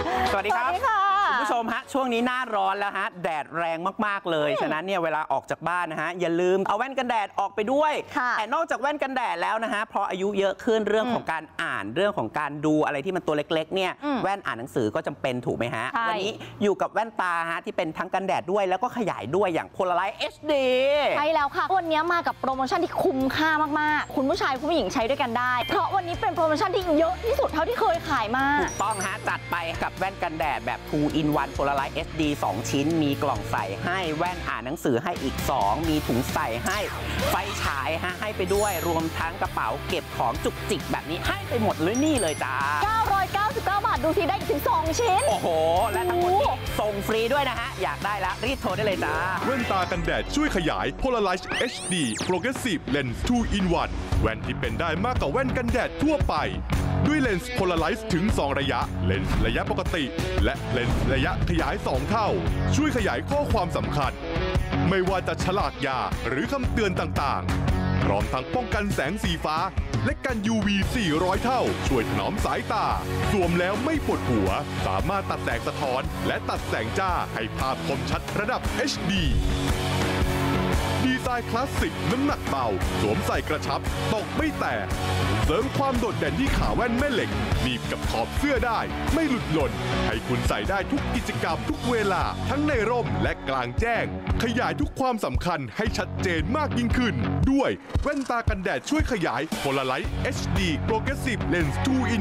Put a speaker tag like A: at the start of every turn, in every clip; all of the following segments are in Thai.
A: สวัสดีครับคุณผู้ชมฮะช่วงนี้หน้าร้อนแล้วฮะแดดแรงมากๆเลยฉะนั้นเนี่ยเวลาออกจากบ้านนะฮะอย่าลืมเอาแว่นกันแดดออกไปด้วยแต่นอกจากแว่นกันแดดแล้วนะฮะพออายุเยอะขึ้นเรื่องของการอ่านเรื่องของการดูอะไรที่มันตัวเล็กๆเนี่ยแว่นอ่านหนังสือก็จำเป็นถูกไหมฮะวันนี้อยู่กับแว่นตาฮะที่เป็นทั้งกันแดดด้วยแล้วก็ขยายด้วยอย่าง Polaroid HD
B: ใช่แล้วค่ะวันนี้มากับโปรโมชั่นที่คุ้มค่ามากๆคุณผู้ชายคุณผู้หญิงใช้ด้วยกันได้เพราะวันนี้เป็นโปรโมชั่นที่เยอะที่สุดเท่าที่เคยขายมา
A: ถูกต้องฮะจัดไปกับแว่นกันแดดแบบ 2 in 1 Polaroid HD 2 ชิ้นมีกล่องใส่ให้แว่นอ่านหนังสือให้อีก2มีถุงใส่ให้ไฟฉายฮะให้ไปด้วยรวมทั้งกระเป๋าเก็บของจุกจิกแบบนี้ให้ไปหมดเลยนี่เลยจ้า
B: 999 บาทดูสิได้ถึง2ชิ้น
A: โอ้โหและทั้งหมดนี้ส่งฟรีด้วยนะฮะอยากได้แล้วรีบโทรได้เลยจ้า
C: แว่นตากันแดดช่วยขยาย Polaroid HD Progressive Lens 2 in 1 แว่นที่เป็นได้มากกว่าแว่นกันแดดทั่วไปด้วยเลนส์ Polaroid ถึง2ระยะเลนส์ระยะปกติและเลนส์ระยะขยาย2เท่าช่วยขยายข้อความสำคัญไม่ว่าจะฉลากยาหรือคำเตือนต่างๆพร้อมทั้งป้องกันแสงสีฟ้าและกัน UV 400 เท่าช่วยถนอมสายตาสวมแล้วไม่ปวดหัวสามารถตัดแสงสะท้อนและตัดแสงจ้าให้ภาพคมชัดระดับ HDดีไซน์คลาสสิกน้ำหนักเบาสวมใส่กระชับตกไม่แตกเสริมความโดดเด่นที่ขาแว่นแม่เหล็กหนีบกับขอบเสื้อได้ไม่หลุดหล่นให้คุณใส่ได้ทุกกิจกรรมทุกเวลาทั้งในร่มและกลางแจ้งขยายทุกความสำคัญให้ชัดเจนมากยิ่งขึ้นด้วยแว่นตากันแดดช่วยขยาย Polaroid HD Progressive Lens 2 in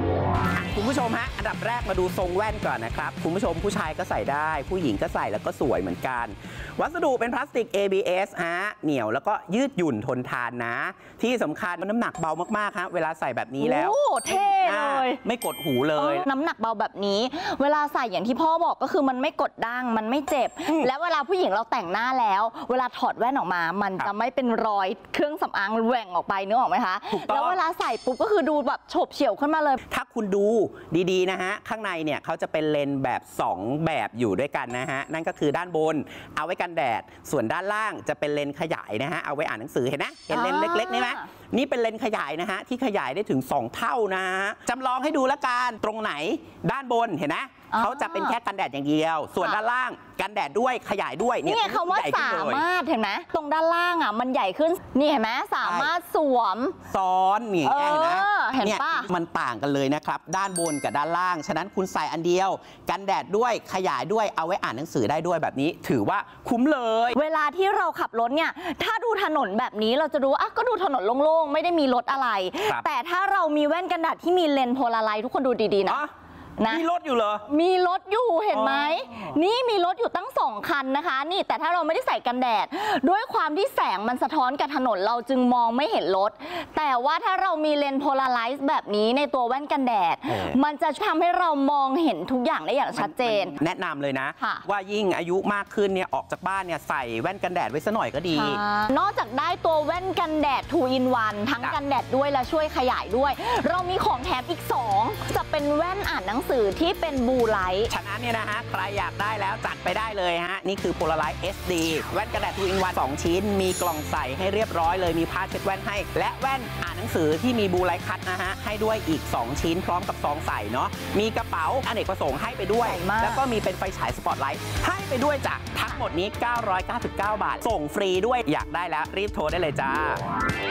C: 1
A: คุณผู้ชมฮะอันดับแรกมาดูทรงแว่นก่อนนะครับคุณผู้ชมผู้ชายก็ใส่ได้ผู้หญิงก็ใส่แล้วก็สวยเหมือนกันวัสดุเป็นพลาสติก ABS ฮะเหนียวแล้วก็ยืดหยุ่นทนทานนะที่สำคัญมันน้ำหนักเบามากๆฮะเวลาใส่แบบนี้แล้ว
B: เท่เลย
A: ไม่กดหูเลย
B: น้ำหนักเบาแบบนี้เวลาใส่อย่างที่พ่อบอกก็คือมันไม่กดดั้งมันไม่เจ็บและเวลาผู้หญิงเราแต่งหน้าแล้วเวลาถอดแว่นออกมามันจะไม่เป็นรอยเครื่องสำอางแหว่งออกไปนึกออกไหมคะแล้วเวลาใส่ปุ๊บก็คือดูแบบโฉบเฉี่ยวขึ้นมาเลย
A: ถ้าคุณดูดีๆนะฮะข้างในเนี่ยเขาจะเป็นเลนส์แบบ2แบบอยู่ด้วยกันนะฮะนั่นก็คือด้านบนเอาไว้กันแดดส่วนด้านล่างจะเป็นเลนส์ขยายนะฮะเอาไว้อ่านหนังสือเห็นนะเห็นเลนส์เล็กๆนี่ไหมนี่เป็นเลนส์ขยายนะฮะที่ขยายได้ถึง2เท่านะจำลองให้ดูละกันตรงไหนด้านบนเห็นนะเขาจะเป็นแค่กันแดดอย่างเดียวส่วนด้านล่างกันแดดด้วยขยายด้วย
B: เนี่ยคำว่าสามารถเห็นไหมตรงด้านล่างอ่ะมันใหญ่ขึ้นนี่เห็นไหมสามารถสวม
A: ซ้อนนี่เห็นนะ
B: เห็นปะ
A: มันต่างกันเลยนะครับด้านบนกับด้านล่างฉะนั้นคุณใส่อันเดียวกันแดดด้วยขยายด้วยเอาไว้อ่านหนังสือได้ด้วยแบบนี้ถือว่าคุ้มเลย
B: เวลาที่เราขับรถเนี่ยถ้าดูถนนแบบนี้เราจะรู้อ่ะก็ดูถนนโล่งๆไม่ได้มีรถอะไรแต่ถ้าเรามีแว่นกันแดดที่มีเลนส์โพลาไรด์ทุกคนดูดีๆนะ
A: มีรถอยู่เหรอ
B: มีรถอยู่เห็นไหมนี่มีรถอยู่ตั้ง2คันนะคะนี่แต่ถ้าเราไม่ได้ใส่กันแดดด้วยความที่แสงมันสะท้อนกับถนนเราจึงมองไม่เห็นรถแต่ว่าถ้าเรามีเลนส์โพลาไรซ์แบบนี้ในตัวแว่นกันแดดมันจะทำให้เรามองเห็นทุกอย่างได้อย่างชัดเจน
A: แนะนำเลยนะว่ายิ่งอายุมากขึ้นเนี่ยออกจากบ้านเนี่ยใส่แว่นกันแดดไว้ซะหน่อยก็ดี
B: นอกจากได้ตัวแว่นกันแดด 2 in 1 ทั้งกันแดดด้วยและช่วยขยายด้วยเรามีของแถมอีก2จะเป็นแว่นอ่านหนังสือที่เป็นบูไลท์
A: ฉะนั้นเนี่ยนะฮะใครอยากได้แล้วจัดไปได้เลยฮะนี่คือ Polaroid HD แว่นกระดาษ 2 in 1 2 ชิ้นมีกล่องใส่ให้เรียบร้อยเลยมีผ้าเช็ดแว่นให้และแว่นอ่านหนังสือที่มีบูไลท์คัทนะฮะให้ด้วยอีก2ชิ้นพร้อมกับซองใส่เนาะมีกระเป๋าอเนกประสงค์ให้ไปด้วยแล้วก็มีเป็นไฟฉายสปอตไลท์ให้ไปด้วยจ้ะทั้งหมดนี้999 บาทส่งฟรีด้วยอยากได้แล้วรีบโทรได้เลยจ้า